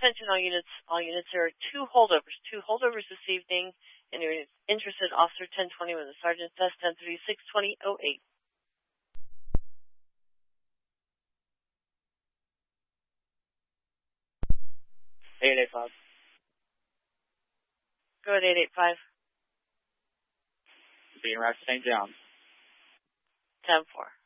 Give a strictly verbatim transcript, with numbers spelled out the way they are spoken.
Attention all units, all units, there are two holdovers, two holdovers this evening, and you're interested Officer ten twenty with the Sergeant Test ten thirty-six twenty oh eight. eight eight five. Go ahead, eight eight five. Being right to Saint John's. ten four.